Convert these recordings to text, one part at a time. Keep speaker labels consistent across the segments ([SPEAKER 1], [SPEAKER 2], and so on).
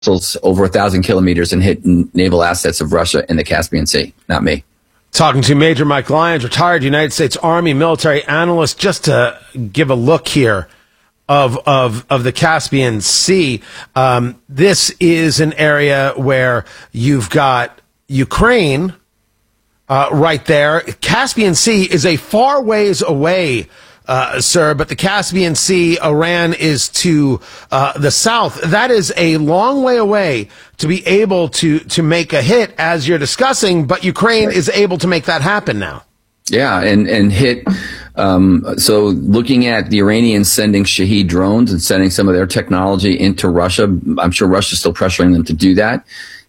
[SPEAKER 1] missiles over 1,000 kilometers and hit naval assets of Russia in the Caspian Sea. Not me.
[SPEAKER 2] Talking to Major Mike Lyons, retired United States Army military analyst, just to give a look here of the Caspian Sea. This is an area where you've got Ukraine right there. Caspian Sea is a far ways away, sir, but the Caspian Sea, Iran is to the south. That is a long way away to be able to make a hit, as you're discussing, but Ukraine is able to make that happen now.
[SPEAKER 1] Yeah, and hit. So looking at the Iranians sending Shahed drones and sending some of their technology into Russia, I'm sure Russia's still pressuring them to do that.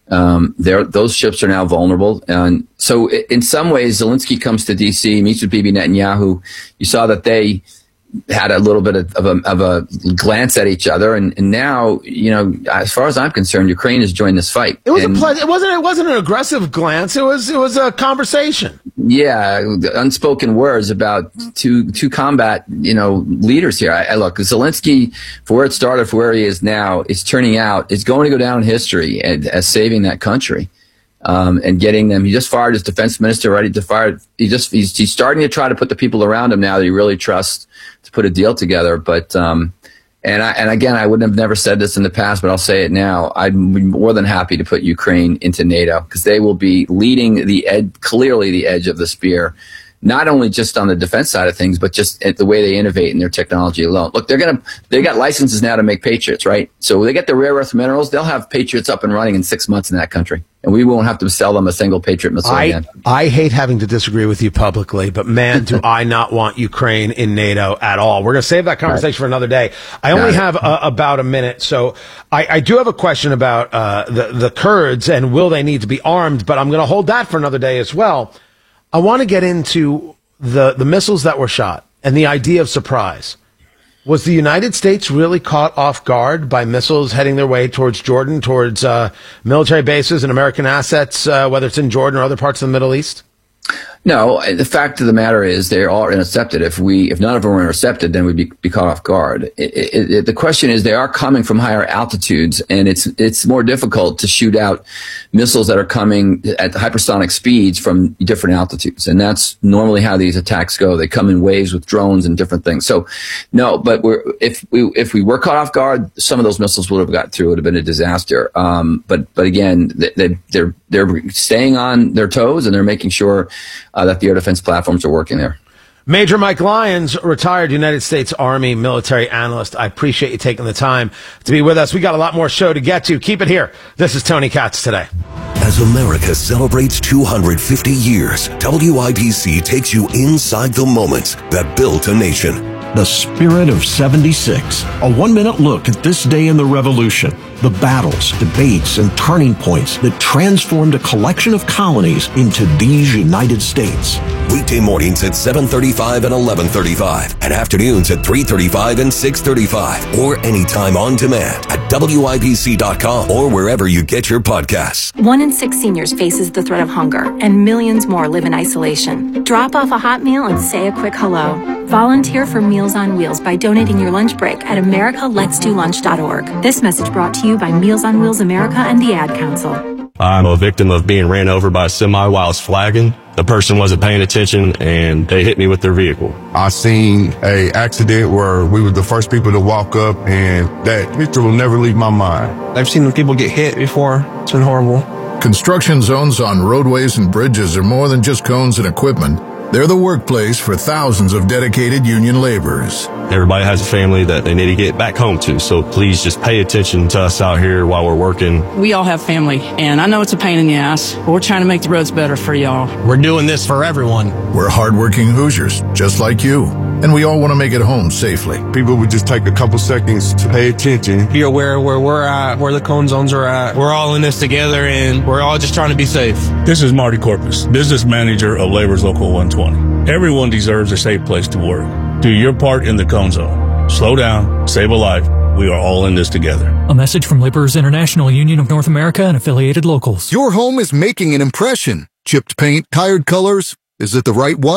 [SPEAKER 1] Those ships are now vulnerable. And so in some ways, Zelensky comes to D.C., meets with Bibi Netanyahu. You saw that they had a little bit of a glance at each other. And now, as far as I'm concerned, Ukraine has joined this fight.
[SPEAKER 2] It was it wasn't an aggressive glance. It was a conversation.
[SPEAKER 1] Yeah, unspoken words about two combat, leaders here. I look, Zelensky, for where it started, for where he is now, is turning out, is going to go down in history as saving that country, and getting them. He just fired his defense minister, ready to fire. He's starting to try to put the people around him now that he really trusts to put a deal together. But, and again, I wouldn't have never said this in the past, but I'll say it now. I'd be more than happy to put Ukraine into NATO, because they will be leading clearly the edge of the spear, not only just on the defense side of things, but just at the way they innovate in their technology alone. Look, they got licenses now to make Patriots, right? So they get the rare earth minerals. They'll have Patriots up and running in 6 months in that country, and we won't have to sell them a single Patriot missile again.
[SPEAKER 2] I hate having to disagree with you publicly, but man, do I not want Ukraine in NATO at all. We're going to save that conversation for another day. I only have about a minute, so I do have a question about the Kurds and will they need to be armed, but I'm going to hold that for another day as well. I want to get into the missiles that were shot and the idea of surprise. Was the United States really caught off guard by missiles heading their way towards Jordan, towards military bases and American assets, whether it's in Jordan or other parts of the Middle East?
[SPEAKER 1] No, the fact of the matter is they are all intercepted. If none of them were intercepted, then we'd be caught off guard. The question is, they are coming from higher altitudes, and it's more difficult to shoot out missiles that are coming at hypersonic speeds from different altitudes. And that's normally how these attacks go. They come in waves with drones and different things. So no, but if we were caught off guard, some of those missiles would have got through. It would have been a disaster. But again, they're staying on their toes, and they're making sure that the air defense platforms are working there.
[SPEAKER 2] Major Mike Lyons, retired United States Army military analyst. I appreciate you taking the time to be with us. We got a lot more show to get to. Keep it here. This is Tony Katz Today.
[SPEAKER 3] As America celebrates 250 years, WIBC takes you inside the moments that built a nation.
[SPEAKER 4] The Spirit of 76. A 1-minute look at this day in the Revolution. The battles, debates, and turning points that transformed a collection of colonies into these United States.
[SPEAKER 3] Weekday mornings at 7:35 and 11:35, and afternoons at 3:35 and 6:35, or anytime on demand at WIBC.com or wherever you get your podcasts.
[SPEAKER 5] 1 in 6 seniors faces the threat of hunger, and millions more live in isolation. Drop off a hot meal and say a quick hello. Volunteer for Meals on Wheels by donating your lunch break at americaletsdolunch.org. This message brought to you by Meals on Wheels America and the Ad Council.
[SPEAKER 6] I'm a victim of being ran over by a semi while I was flagging. The person wasn't paying attention and they hit me with their vehicle.
[SPEAKER 7] I seen a accident where we were the first people to walk up, and that picture will never leave my mind.
[SPEAKER 8] I've seen people get hit before. It's been horrible.
[SPEAKER 9] Construction zones on roadways and bridges are more than just cones and equipment. They're the workplace for thousands of dedicated union laborers.
[SPEAKER 6] Everybody has a family that they need to get back home to, so please just pay attention to us out here while we're working.
[SPEAKER 10] We all have family, and I know it's a pain in the ass, but we're trying to make the roads better for y'all.
[SPEAKER 8] We're doing this for everyone.
[SPEAKER 9] We're hardworking Hoosiers, just like you, and we all want to make it home safely.
[SPEAKER 7] People would just take a couple seconds to pay attention.
[SPEAKER 8] Be aware where we're at, where the cone zones are at. We're all in this together, and we're all just trying to be safe.
[SPEAKER 11] This is Marty Corpus, business manager of Labor's Local 120. Everyone deserves a safe place to work. Do your part in the cone zone. Slow down, save a life. We are all in this together.
[SPEAKER 12] A message from Laborers International Union of North America and affiliated locals.
[SPEAKER 13] Your home is making an impression. Chipped paint, tired colors. Is it the right one?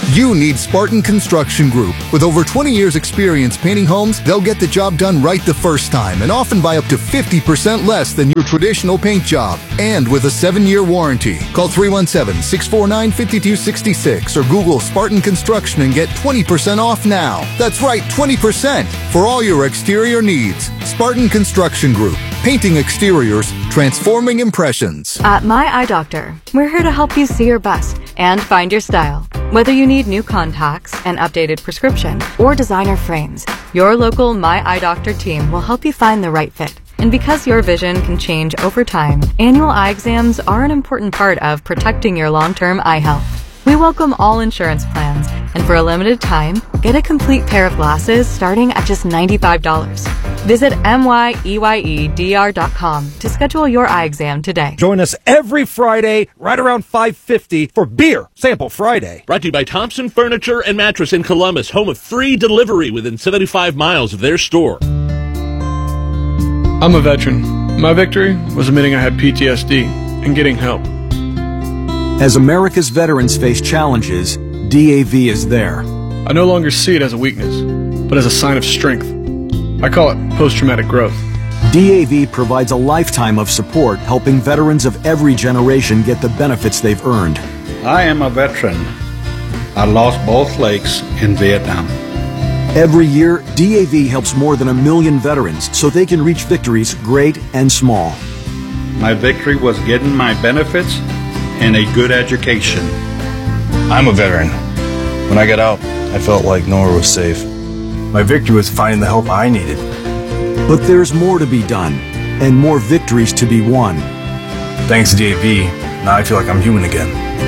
[SPEAKER 13] You need Spartan Construction Group. With over 20 years experience painting homes, they'll get the job done right the first time and often by up to 50% less than your traditional paint job. And with a 7-year warranty. Call 317-649-5266 or Google Spartan Construction and get 20% off now. That's right, 20% for all your exterior needs. Spartan Construction Group. Painting exteriors, transforming impressions.
[SPEAKER 14] At My Eye Doctor, we're here to help you see your best and find your style. Whether you need new contacts, an updated prescription, or designer frames, your local My Eye Doctor team will help you find the right fit. And because your vision can change over time, annual eye exams are an important part of protecting your long-term eye health. We welcome all insurance plans, and for a limited time, get a complete pair of glasses starting at just $95. Visit MYEYEDR.com to schedule your eye exam today.
[SPEAKER 15] Join us every Friday right around 5:50 for Beer Sample Friday.
[SPEAKER 16] Brought to you by Thompson Furniture and Mattress in Columbus, home of free delivery within 75 miles of their store.
[SPEAKER 17] I'm a veteran. My victory was admitting I had PTSD and getting help.
[SPEAKER 18] As America's veterans face challenges, DAV is there.
[SPEAKER 17] I no longer see it as a weakness, but as a sign of strength. I call it post-traumatic growth.
[SPEAKER 18] DAV provides a lifetime of support, helping veterans of every generation get the benefits they've earned.
[SPEAKER 19] I am a veteran. I lost both legs in Vietnam.
[SPEAKER 18] Every year, DAV helps more than 1 million veterans so they can reach victories great and small.
[SPEAKER 19] My victory was getting my benefits and a good education.
[SPEAKER 6] I'm a veteran. When I got out, I felt like nowhere was safe. My victory was finding the help I needed.
[SPEAKER 18] But there's more to be done, and more victories to be won.
[SPEAKER 6] Thanks to DAV, now I feel like I'm human again.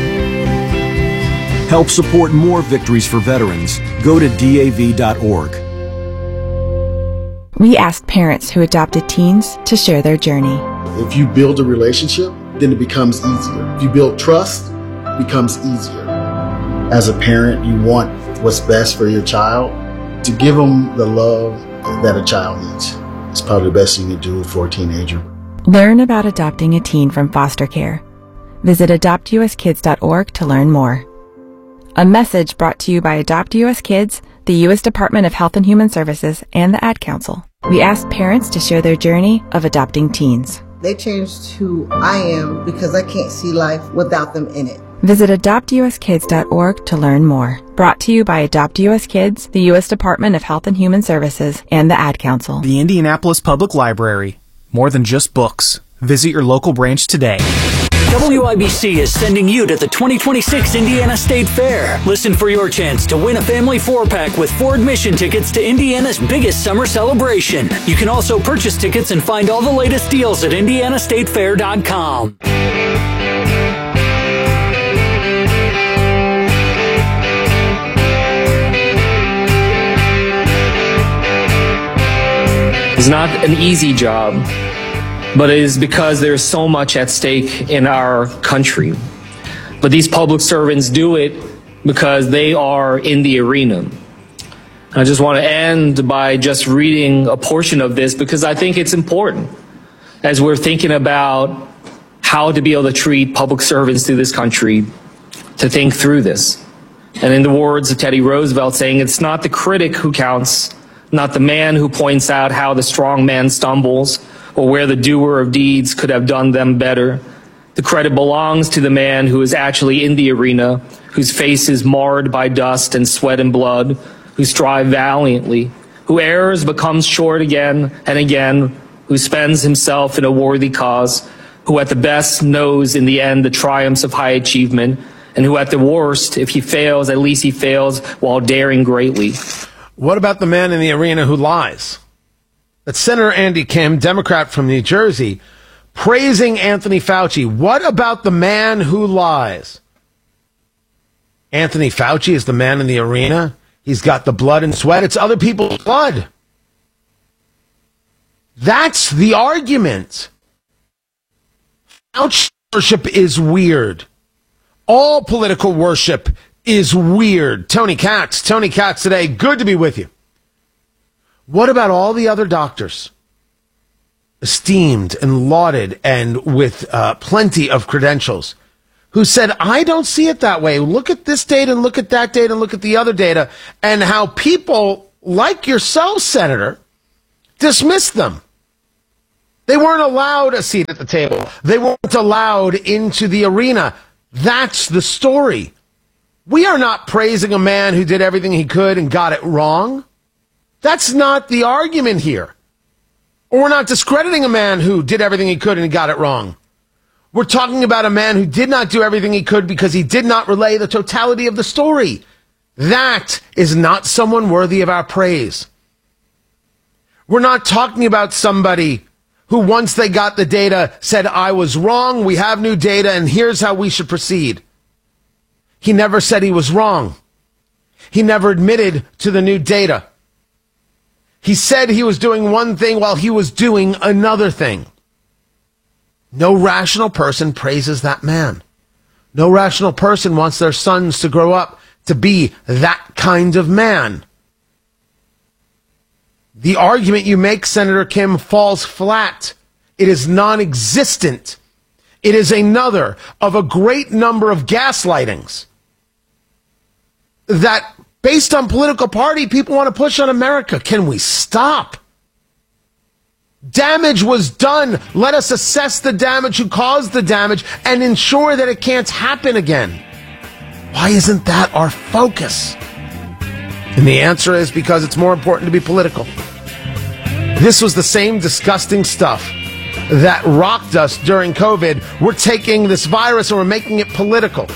[SPEAKER 18] Help support more victories for veterans. Go to DAV.org.
[SPEAKER 20] We asked parents who adopted teens to share their journey.
[SPEAKER 21] If you build a relationship, then it becomes easier. If you build trust, it becomes easier. As a parent, you want what's best for your child. To give them the love that a child needs. It's probably the best thing you can do for a teenager.
[SPEAKER 20] Learn about adopting a teen from foster care. Visit adoptuskids.org to learn more. A message brought to you by Adopt US Kids, the U.S. Department of Health and Human Services, and the Ad Council. We asked parents to share their journey of adopting teens.
[SPEAKER 22] They changed who I am because I can't see life without them in it.
[SPEAKER 20] Visit adoptuskids.org to learn more. Brought to you by Adopt US Kids, the U.S. Department of Health and Human Services, and the Ad Council.
[SPEAKER 23] The Indianapolis Public Library. More than just books. Visit your local branch today.
[SPEAKER 24] WIBC is sending you to the 2026 Indiana State Fair. Listen for your chance to win a family 4-pack with 4 admission tickets to Indiana's biggest summer celebration. You can also purchase tickets and find all the latest deals at indianastatefair.com.
[SPEAKER 25] It's not an easy job, but it is because there's so much at stake in our country. But these public servants do it because they are in the arena. I just want to end by just reading a portion of this because I think it's important as we're thinking about how to be able to treat public servants through this country, to think through this. And in the words of Teddy Roosevelt saying, it's not the critic who counts, not the man who points out how the strong man stumbles or where the doer of deeds could have done them better. The credit belongs to the man who is actually in the arena, whose face is marred by dust and sweat and blood, who strives valiantly, who errs but comes short again and again, who spends himself in a worthy cause, who at the best knows in the end the triumphs of high achievement, and who at the worst, if he fails, at least he fails while daring greatly.
[SPEAKER 2] What about the man in the arena who lies? That's Senator Andy Kim, Democrat from New Jersey, praising Anthony Fauci. What about the man who lies? Anthony Fauci is the man in the arena. He's got the blood and sweat. It's other people's blood. That's the argument. Fauci worship is weird. All political worship is weird. Tony Katz today. Good to be with you. What about all the other doctors? Esteemed and lauded and with plenty of credentials who said, I don't see it that way. Look at this data and look at that data and look at the other data, and how people like yourself, Senator, dismissed them. They weren't allowed a seat at the table. They weren't allowed into the arena. That's the story. We are not praising a man who did everything he could and got it wrong. That's not the argument here. Or we're not discrediting a man who did everything he could and got it wrong. We're talking about a man who did not do everything he could because he did not relay the totality of the story. That is not someone worthy of our praise. We're not talking about somebody who, once they got the data, said, I was wrong, we have new data, and here's how we should proceed. He never said he was wrong. He never admitted to the new data. He said he was doing one thing while he was doing another thing. No rational person praises that man. No rational person wants their sons to grow up to be that kind of man. The argument you make, Senator Kim, falls flat. It is non-existent. It is another of a great number of gaslightings that, based on political party, people want to push on America. Can we stop? Damage was done. Let us assess the damage, who caused the damage, and ensure that it can't happen again. Why isn't that our focus? And the answer is because it's more important to be political. This was the same disgusting stuff that rocked us during COVID. We're taking this virus and we're making it political.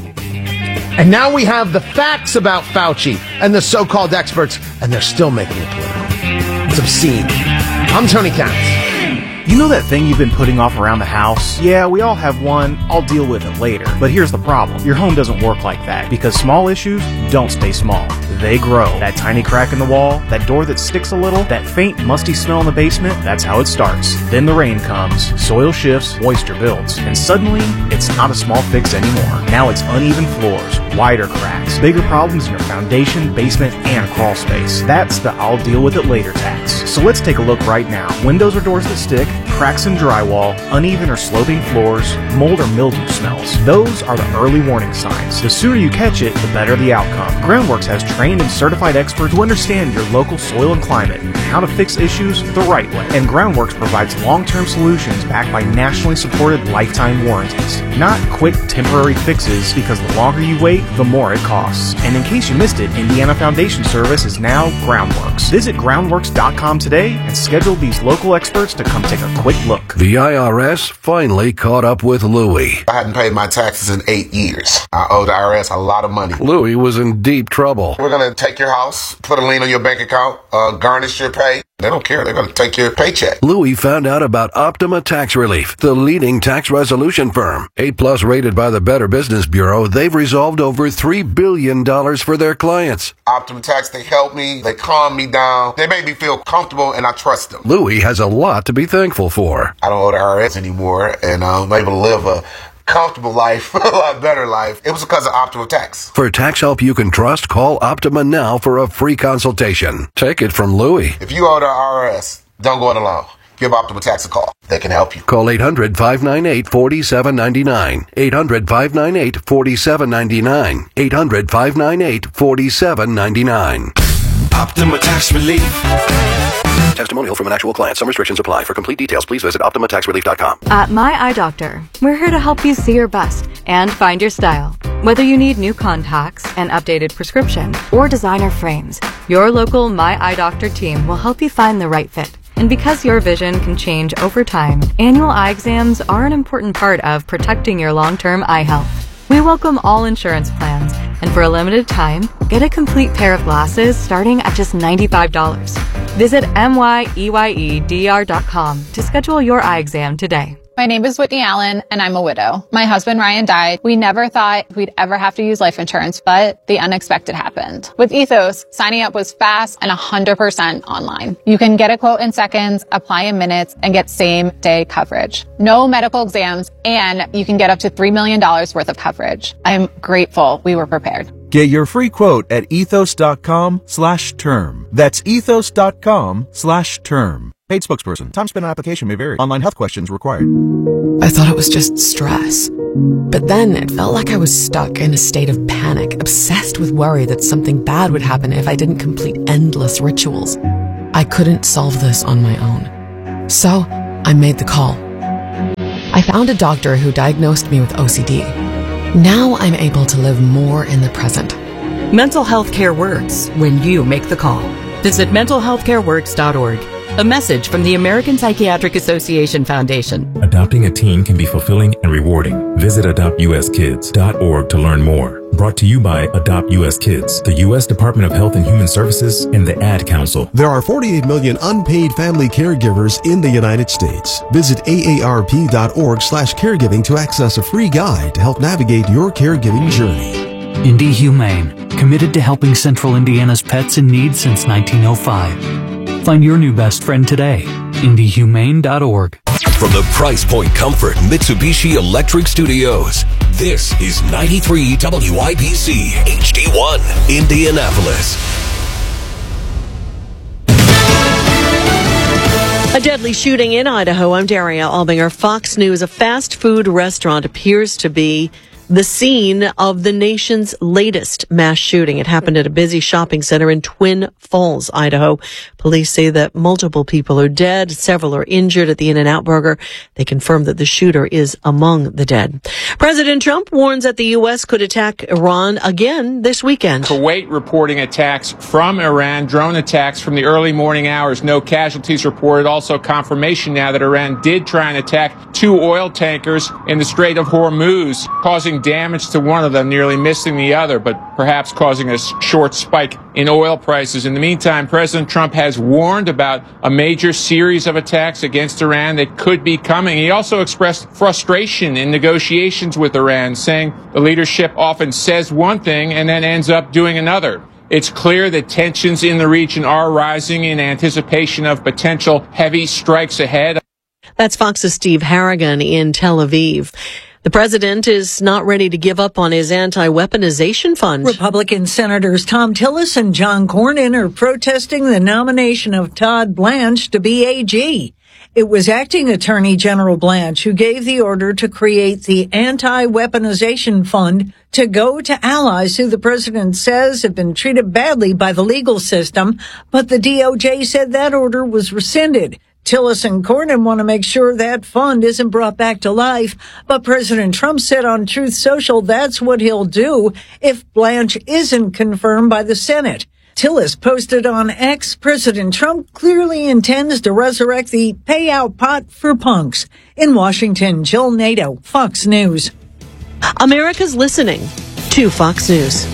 [SPEAKER 2] And now we have the facts about Fauci and the so-called experts, and they're still making it political. It's obscene. I'm Tony Katz.
[SPEAKER 23] You know that thing you've been putting off around the house? Yeah, we all have one. I'll deal with it later. But here's the problem. Your home doesn't work like that, because small issues don't stay small. They grow. That tiny crack in the wall, that door that sticks a little, that faint, musty smell in the basement, that's how it starts. Then the rain comes, soil shifts, moisture builds, and suddenly, it's not a small fix anymore. Now it's uneven floors, wider cracks, bigger problems in your foundation, basement, and crawl space. That's the I'll deal with it later tax. So let's take a look right now. Windows or doors that stick, cracks in drywall, uneven or sloping floors, mold or mildew smells. Those are the early warning signs. The sooner you catch it, the better the outcome. Groundworks has trained and certified experts who understand your local soil and climate and how to fix issues the right way. And Groundworks provides long-term solutions backed by nationally supported lifetime warranties. Not quick temporary fixes, because the longer you wait, the more it costs. And in case you missed it, Indiana Foundation Service is now Groundworks. Visit groundworks.com today and schedule these local experts to come take a quick look.
[SPEAKER 1] The IRS finally caught up with Louie.
[SPEAKER 3] I hadn't paid my taxes in 8 years. I owe the IRS a lot of money.
[SPEAKER 1] Louie was in deep trouble.
[SPEAKER 3] We're going to take your house, put a lien on your bank account, garnish your pay. They don't care. They're going to take your paycheck.
[SPEAKER 1] Louie found out about Optima Tax Relief, the leading tax resolution firm. 8+ rated by the Better Business Bureau, they've resolved over $3 billion for their clients.
[SPEAKER 3] Optima Tax, they help me. They calm me down. They make me feel comfortable, and I trust them.
[SPEAKER 1] Louie has a lot to be thankful for.
[SPEAKER 3] I don't owe the IRS anymore, and I'm able to live a comfortable life, a lot better life. It was because of Optima Tax.
[SPEAKER 1] For tax help you can trust, call Optima now for a free consultation. Take it from Louie.
[SPEAKER 3] If you owe the IRS, don't go it alone. Give Optima Tax a call. They can help you.
[SPEAKER 1] Call 800-598-4799. 800-598-4799. 800-598-4799.
[SPEAKER 4] Optima Tax Relief.
[SPEAKER 1] Testimonial from an actual client. Some restrictions apply. For complete details, please visit OptimaTaxRelief.com.
[SPEAKER 14] At My Eye Doctor, we're here to help you see your best and find your style. Whether you need new contacts, an updated prescription, or designer frames, your local My Eye Doctor team will help you find the right fit. And because your vision can change over time, annual eye exams are an important part of protecting your long-term eye health. We welcome all insurance plans, and for a limited time, get a complete pair of glasses starting at just $95. Visit MYEYEDR.com to schedule your eye exam today.
[SPEAKER 5] My name is Whitney Allen, and I'm a widow. My husband Ryan died. We never thought we'd ever have to use life insurance, but the unexpected happened. With Ethos, signing up was fast and 100% online. You can get a quote in seconds, apply in minutes, and get same-day coverage. No medical exams, and you can get up to $3 million worth of coverage. I'm grateful we were prepared.
[SPEAKER 10] Get your free quote at ethos.com/term. That's ethos.com/term. Paid spokesperson. Time spent on application may vary. Online health questions required.
[SPEAKER 26] I thought it was just stress.
[SPEAKER 4] But then it felt like I was stuck in a state of panic, obsessed with worry that something bad would happen if I didn't complete endless rituals. I couldn't solve this on my own. So I made the call. I found a doctor who diagnosed me with OCD. Now I'm able to live more in the present.
[SPEAKER 7] Mental health care works when you make the call. Visit mentalhealthcareworks.org. A message from the American Psychiatric Association Foundation.
[SPEAKER 8] Adopting a teen can be fulfilling and rewarding. Visit adoptuskids.org to learn more. Brought to you by Adopt U.S. Kids, the U.S. Department of Health and Human Services, and the Ad Council.
[SPEAKER 9] There are 48 million unpaid family caregivers in the United States. Visit aarp.org/caregiving to access a free guide to help navigate your caregiving journey.
[SPEAKER 12] Indy Humane, committed to helping Central Indiana's pets in need since 1905. Find your new best friend today. IndyHumane.org.
[SPEAKER 10] From the Price Point Comfort Mitsubishi Electric Studios, this is 93 WIBC HD1, Indianapolis.
[SPEAKER 26] A deadly shooting in Idaho. I'm Daria Albinger. Fox News. A fast food restaurant appears to be the scene of the nation's latest mass shooting. It happened at a busy shopping center in Twin Falls, Idaho. Police say that multiple people are dead. Several are injured at the In-N-Out Burger. They confirm that the shooter is among the dead. President Trump warns that the U.S. could attack Iran again this weekend.
[SPEAKER 27] Kuwait reporting attacks from Iran, drone attacks from the early morning hours. No casualties reported. Also confirmation now that Iran did try and attack 2 oil tankers in the Strait of Hormuz, causing damage to one of them, nearly missing the other, but perhaps causing a short spike in oil prices. In the meantime, President Trump has warned about a major series of attacks against Iran that could be coming. He also expressed frustration in negotiations with Iran, saying the leadership often says one thing and then ends up doing another. It's clear that tensions in the region are rising in anticipation of potential heavy strikes ahead.
[SPEAKER 26] That's Fox's Steve Harrigan in Tel Aviv. The president is not ready to give up on his anti-weaponization fund.
[SPEAKER 28] Republican Senators Tom Tillis and John Cornyn are protesting the nomination of Todd Blanche to be AG. It was acting Attorney General Blanche who gave the order to create the anti-weaponization fund to go to allies who the president says have been treated badly by the legal system, but the DOJ said that order was rescinded. Tillis and Cornyn want to make sure that fund isn't brought back to life, but President Trump said on Truth Social that's what he'll do if Blanche isn't confirmed by the Senate. Tillis posted on X, President Trump clearly intends to resurrect the payout pot for punks. In Washington, Jill Nato, Fox News.
[SPEAKER 26] America's listening to Fox News.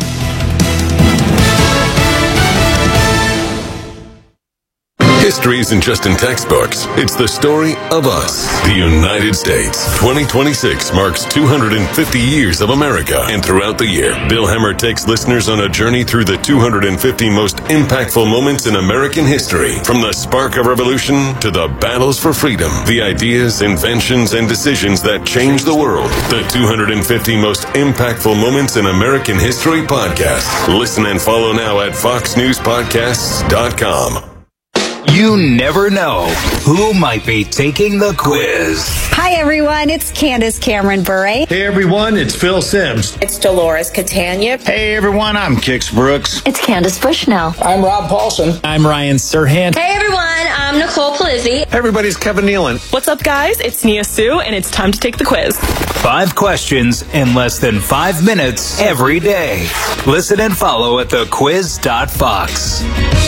[SPEAKER 10] History isn't just in textbooks. It's the story of us. The United States. 2026 marks 250 years of America. And throughout the year, Bill Hemmer takes listeners on a journey through the 250 most impactful moments in American history. From the spark of revolution to the battles for freedom. The ideas, inventions, and decisions that changed the world. The 250 most impactful moments in American history podcast. Listen and follow now at foxnewspodcasts.com.
[SPEAKER 29] You never know who might be taking the quiz.
[SPEAKER 30] Hi, everyone. It's Candace Cameron Bure.
[SPEAKER 31] Hey, everyone. It's Phil Sims.
[SPEAKER 30] It's Dolores Catania.
[SPEAKER 31] Hey, everyone. I'm Kix Brooks.
[SPEAKER 30] It's Candace Bushnell.
[SPEAKER 31] I'm Rob Paulson.
[SPEAKER 32] I'm Ryan Serhant.
[SPEAKER 30] Hey, everyone. I'm Nicole Palizzi.
[SPEAKER 31] Hey, everybody's Kevin Nealon.
[SPEAKER 33] What's up, guys? It's Nia Sue, and it's time to take the quiz.
[SPEAKER 29] 5 questions in less than 5 minutes every day. Listen and follow at thequiz.fox.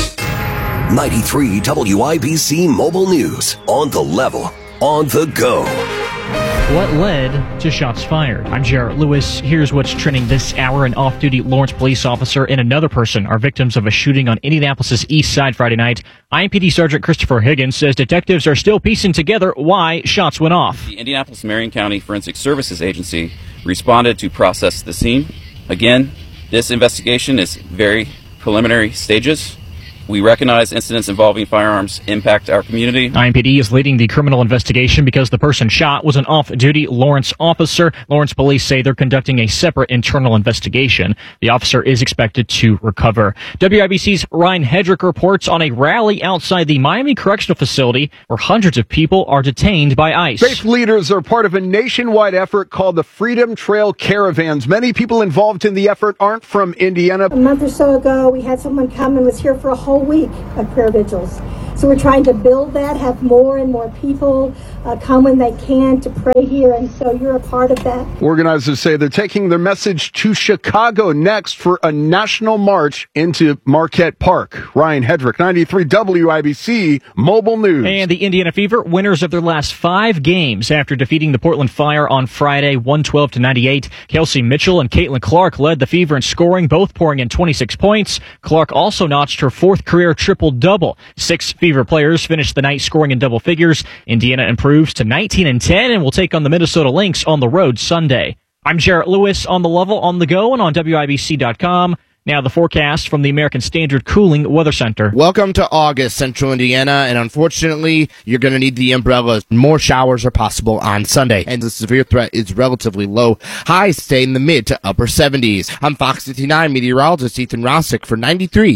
[SPEAKER 10] 93 WIBC Mobile News. On the level, on the go.
[SPEAKER 34] What led to shots fired? I'm Jarrett Lewis. Here's what's trending this hour. An off-duty Lawrence police officer and another person are victims of a shooting on Indianapolis' east side Friday night. IMPD Sergeant Christopher Higgins says detectives are still piecing together why shots went off.
[SPEAKER 35] The Indianapolis-Marion County Forensic Services Agency responded to process the scene. Again, this investigation is very preliminary stages. We recognize incidents involving firearms impact our community.
[SPEAKER 34] IMPD is leading the criminal investigation because the person shot was an off-duty Lawrence officer. Lawrence police say they're conducting a separate internal investigation. The officer is expected to recover. WIBC's Ryan Hedrick reports on a rally outside the Miami Correctional Facility where hundreds of people are detained by ICE.
[SPEAKER 2] Faith leaders are part of a nationwide effort called the Freedom Trail Caravans. Many people involved in the effort aren't from Indiana.
[SPEAKER 6] A month or so ago, we had someone come and was here for a whole week of prayer vigils. So we're trying to build that, have more and more people come when they can to pray here, and so you're a part of that.
[SPEAKER 2] Organizers say they're taking their message to Chicago next for a national march into Marquette Park. Ryan Hedrick, 93 WIBC Mobile News.
[SPEAKER 34] And the Indiana Fever, winners of their last 5 games after defeating the Portland Fire on Friday, 112-98. Kelsey Mitchell and Caitlin Clark led the Fever in scoring, both pouring in 26 points. Clark also notched her 4th career triple-double. 6 Fever players finished the night scoring in double figures. Indiana improves to 19-10 and will take on the Minnesota Lynx on the road Sunday. I'm Jarrett Lewis on the level, on the go, and on WIBC.com. Now the forecast from the American Standard Cooling Weather Center.
[SPEAKER 11] Welcome to August, Central Indiana, and unfortunately, you're going to need the umbrellas. More showers are possible on Sunday, and the severe threat is relatively low. Highs stay in the mid to upper 70s. I'm Fox 59 meteorologist Ethan Rossick for 93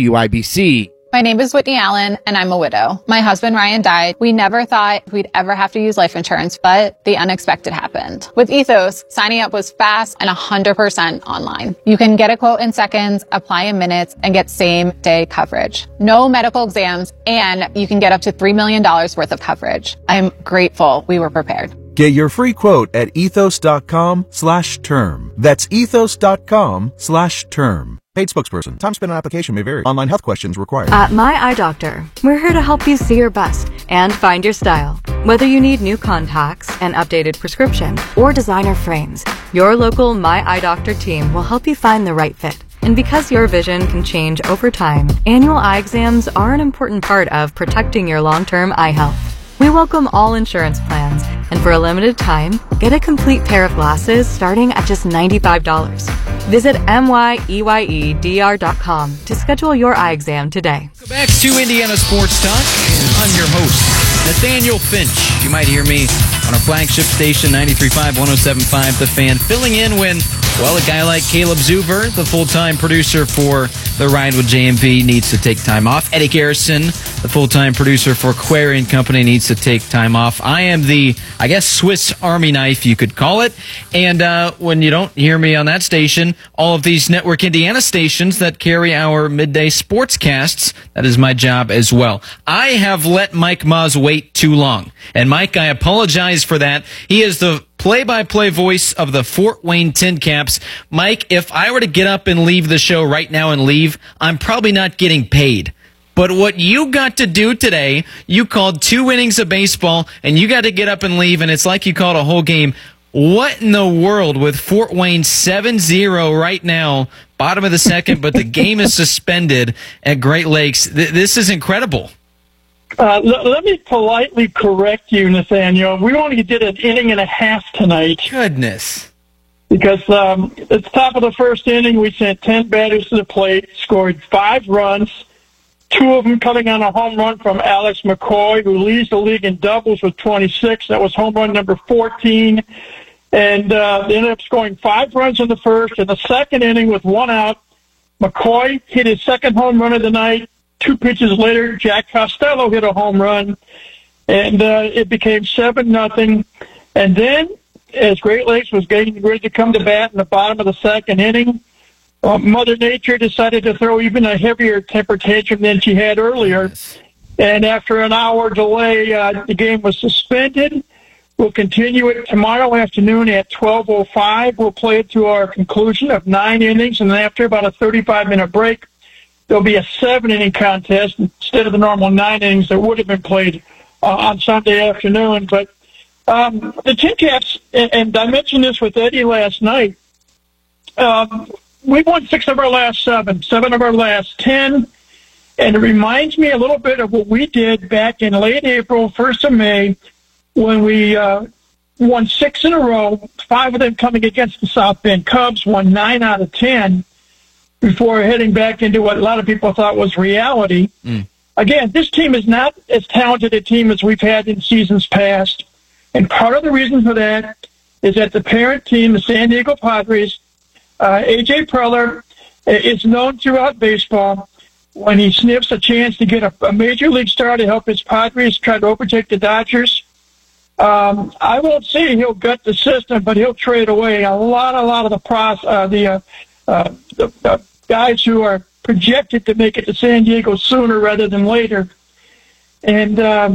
[SPEAKER 11] WIBC.
[SPEAKER 5] My name is Whitney Allen, and I'm a widow. My husband, Ryan, died. We never thought we'd ever have to use life insurance, but the unexpected happened. With Ethos, signing up was fast and 100% online. You can get a quote in seconds, apply in minutes, and get same-day coverage. No medical exams, and you can get up to $3 million worth of coverage. I'm grateful we were prepared.
[SPEAKER 13] Get your free quote at ethos.com/term. That's ethos.com/term. Paid spokesperson. Time spent on application may vary. Online health questions required.
[SPEAKER 14] At My Eye Doctor, we're here to help you see your best and find your style. Whether you need new contacts, an updated prescription, or designer frames, your local My Eye Doctor team will help you find the right fit. And because your vision can change over time, annual eye exams are an important part of protecting your long-term eye health. We welcome all insurance plans, and for a limited time, get a complete pair of glasses starting at just $95. Visit MYEYEDR.com to schedule your eye exam today.
[SPEAKER 15] Back to Indiana Sports Talk. I'm your host, Nathaniel Finch. You might hear me on our flagship station, 93.5, 107.5 The Fan, filling in when, well, a guy like Caleb Zuber, the full-time producer for The Ride with JMV, needs to take time off. Eddie Garrison, the full-time producer for Aquarian Company, needs to take time off. I am the, I guess, Swiss Army knife, you could call it. And when you don't hear me on that station, all of these Network Indiana stations that carry our midday sportscasts, that is my job as well. I have let Mike Moz wait too long. And Mike, I apologize for that. He is the play-by-play voice of the Fort Wayne Tin Caps. Mike, if I were to get up and leave the show right now and leave, I'm probably not getting paid. But what you got to do today, you called 2 innings of baseball, and you got to get up and leave, and it's like you called a whole game. What in the world with Fort Wayne 7-0 right now, bottom of the second, but the game is suspended at Great Lakes. This is incredible.
[SPEAKER 16] Let me politely correct you, Nathaniel. We only did an inning and a half tonight.
[SPEAKER 15] Goodness.
[SPEAKER 16] Because at the top of the first inning, we sent 10 batters to the plate, scored 5 runs, 2 of them coming on a home run from Alex McCoy, who leads the league in doubles with 26. That was home run number 14. And they ended up scoring 5 runs in the first. In the second inning with 1 out, McCoy hit his second home run of the night. 2 pitches later, Jack Costello hit a home run, and it became 7-0. And then, as Great Lakes was getting ready to come to bat in the bottom of the second inning, Mother Nature decided to throw even a heavier temper tantrum than she had earlier. And after an hour delay, the game was suspended. We'll continue it tomorrow afternoon at 12:05. We'll play it to our conclusion of 9 innings, and then after about a 35-minute break, there'll be a 7-inning contest instead of the normal 9 innings that would have been played on Sunday afternoon. But the Tin Caps, and I mentioned this with Eddie last night, we've won 6 of our last 7 of our last 10, and it reminds me a little bit of what we did back in late April, 1st of May, when we won 6 in a row, 5 of them coming against the South Bend Cubs, won 9 out of 10. before heading back into what a lot of people thought was reality. Again, this team is not as talented a team as we've had in seasons past. And part of the reason for that is that the parent team, the San Diego Padres, A.J. Preller, is known throughout baseball when he sniffs a chance to get a major league star to help his Padres try to overtake the Dodgers. I won't say he'll gut the system, but he'll trade away a lot of the guys who are projected to make it to San Diego sooner rather than later. And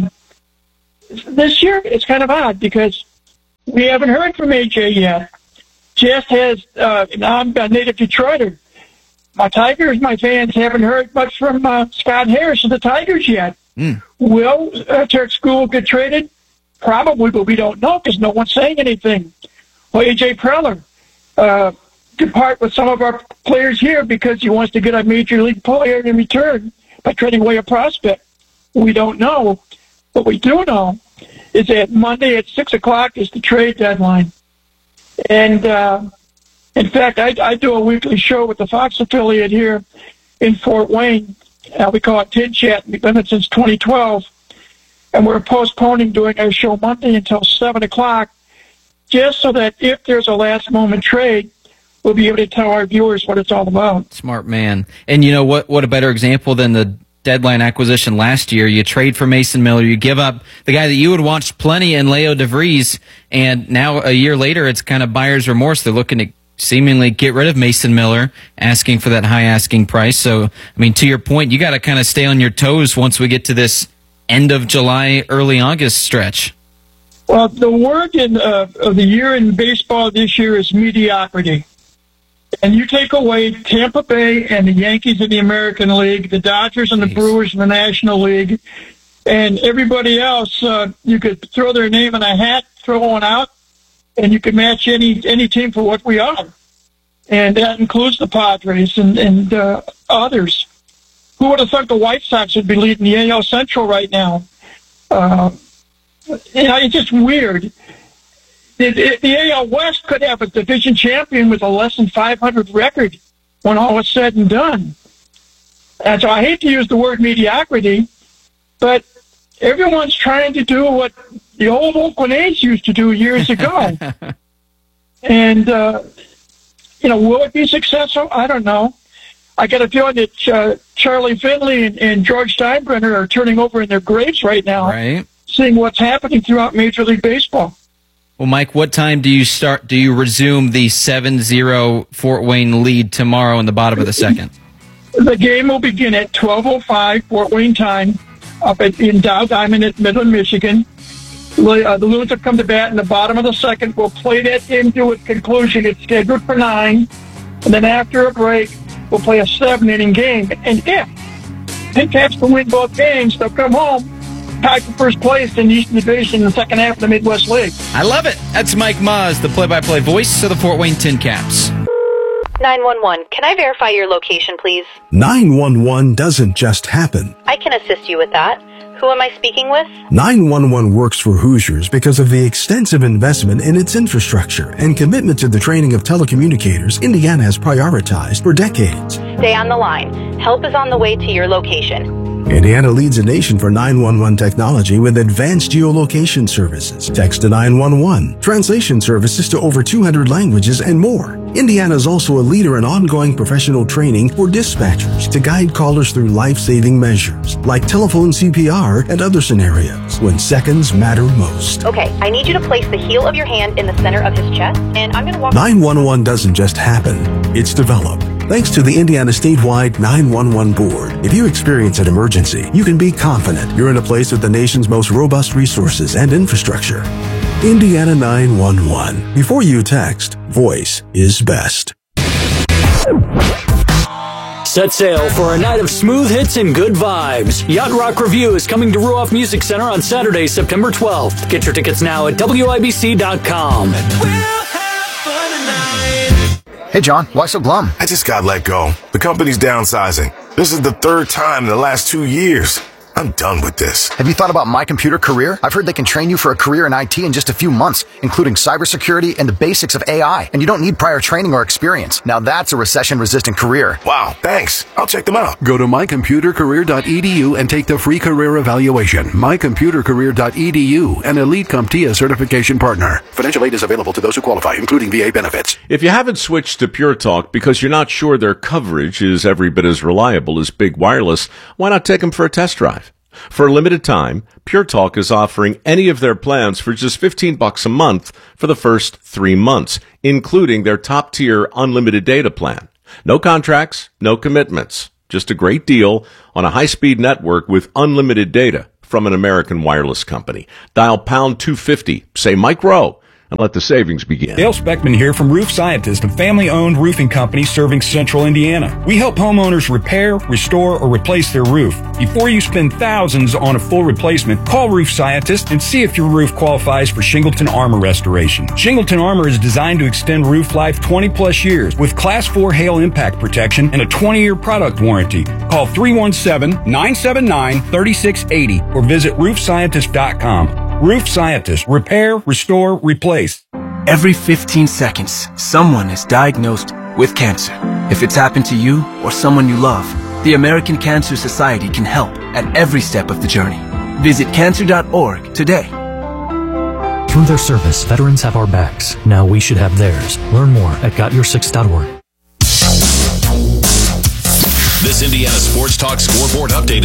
[SPEAKER 16] this year, it's kind of odd because we haven't heard from AJ yet. Just has, I'm a native Detroiter. My Tigers, my fans haven't heard much from Scott Harris of the Tigers yet. Will Turk School get traded? Probably, but we don't know because no one's saying anything. Well, AJ Preller depart with some of our players here because he wants to get a major league player in return by trading away a prospect. We don't know. What we do know is that Monday at 6 o'clock is the trade deadline. And, in fact, I do a weekly show with the Fox affiliate here in Fort Wayne. We call it Tin Chat. We've done it since 2012. And we're postponing doing our show Monday until 7 o'clock just so that if there's a last-moment trade, we'll be able to tell our viewers what it's all about.
[SPEAKER 15] Smart man. And you know what a better example than the deadline acquisition last year. You trade for Mason Miller. You give up the guy that you would watch plenty in Leo DeVries. And now a year later, it's kind of buyer's remorse. They're looking to seemingly get rid of Mason Miller, asking for that high asking price. So, I mean, to your point, you got to kind of stay on your toes once we get to this end of July, early August stretch.
[SPEAKER 16] Well, the word of the year in baseball this year is mediocrity. And you take away Tampa Bay and the Yankees in the American League, the Dodgers and the Brewers in the National League, and everybody else, you could throw their name in a hat, throw one out, and you could match any team for what we are. And that includes the Padres and others. Who would have thought the White Sox would be leading the AL Central right now? It's just weird. The AL West could have a division champion with a less than 500 record when all is said and done. And so I hate to use the word mediocrity, but everyone's trying to do what the old Oakland A's used to do years ago. And, will it be successful? I don't know. I got a feeling that Charlie Finley and George Steinbrenner are turning over in their graves right now, seeing what's happening throughout Major League Baseball.
[SPEAKER 15] Well, Mike, what time do you resume the 7-0 Fort Wayne lead tomorrow in the bottom of the second?
[SPEAKER 16] The game will begin at 12:05 Fort Wayne time up in Dow Diamond at Midland, Michigan. The Loons have come to bat in the bottom of the second. We'll play that game to its conclusion. It's scheduled for 9. And then after a break, we'll play a 7-inning game. And if Tin Caps can win both games, they'll come home tied for first place in the Eastern Division in the second half of the Midwest League.
[SPEAKER 15] I love it. That's Mike Maz, the play-by-play voice of the Fort Wayne Tin Caps.
[SPEAKER 1] 911, can I verify your location, please?
[SPEAKER 9] 911 doesn't just happen.
[SPEAKER 1] I can assist you with that. Who am I speaking with?
[SPEAKER 9] 911 works for Hoosiers because of the extensive investment in its infrastructure and commitment to the training of telecommunicators Indiana has prioritized for decades.
[SPEAKER 1] Stay on the line. Help is on the way to your location.
[SPEAKER 9] Indiana leads the nation for 911 technology with advanced geolocation services, text to 911, translation services to over 200 languages, and more. Indiana is also a leader in ongoing professional training for dispatchers to guide callers through life-saving measures like telephone CPR and other scenarios when seconds matter most.
[SPEAKER 1] Okay, I need you to place the heel of your hand in the center of his chest, and I'm going to walk...
[SPEAKER 9] 911 doesn't just happen, it's developed. Thanks to the Indiana Statewide 911 Board, if you experience an emergency, you can be confident you're in a place with the nation's most robust resources and infrastructure. Indiana 911. Before you text, voice is best.
[SPEAKER 3] Set sail for a night of smooth hits and good vibes. Yacht Rock Review is coming to Ruoff Music Center on Saturday, September 12th. Get your tickets now at WIBC.com.
[SPEAKER 4] Hey, John, why so glum?
[SPEAKER 7] I just got let go. The company's downsizing. This is the third time in the last 2 years. I'm done with this.
[SPEAKER 4] Have you thought about My Computer Career? I've heard they can train you for a career in IT in just a few months, including cybersecurity and the basics of AI. And you don't need prior training or experience. Now that's a recession-resistant career.
[SPEAKER 7] Wow, thanks. I'll check them out.
[SPEAKER 9] Go to mycomputercareer.edu and take the free career evaluation. mycomputercareer.edu, an Elite CompTIA certification partner. Financial aid is available to those who qualify, including VA benefits.
[SPEAKER 8] If you haven't switched to Pure Talk because you're not sure their coverage is every bit as reliable as Big Wireless, why not take them for a test drive? For a limited time, Pure Talk is offering any of their plans for just $15 a month for the first 3 months, including their top-tier unlimited data plan. No contracts, no commitments. Just a great deal on a high-speed network with unlimited data from an American wireless company. Dial pound 250, say Mike Rowe, and let the savings begin.
[SPEAKER 12] Dale Speckman here from Roof Scientist, a family-owned roofing company serving central Indiana. We help homeowners repair, restore, or replace their roof. Before you spend thousands on a full replacement, call Roof Scientist and see if your roof qualifies for Shingleton Armor restoration. Shingleton Armor is designed to extend roof life 20-plus years with Class 4 hail impact protection and a 20-year product warranty. Call 317-979-3680 or visit roofscientist.com. Roof Scientist. Repair, restore, replace.
[SPEAKER 17] Every 15 seconds, someone is diagnosed with cancer. If it's happened to you or someone you love, the American Cancer Society can help at every step of the journey. Visit cancer.org today.
[SPEAKER 34] Through their service, veterans have our backs. Now we should have theirs. Learn more at gotyour6.org.
[SPEAKER 10] This Indiana Sports Talk scoreboard update